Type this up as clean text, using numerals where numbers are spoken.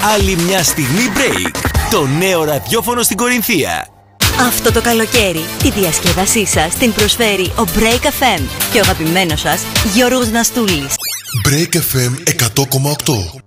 Άλλη μια στιγμή break. Το νέο ραδιόφωνο στην Κορινθία. Αυτό το καλοκαίρι τη διασκέδασή σας την προσφέρει ο Break FM και ο αγαπημένος σας Γιώργος Ναστούλης. Break FM 100,8.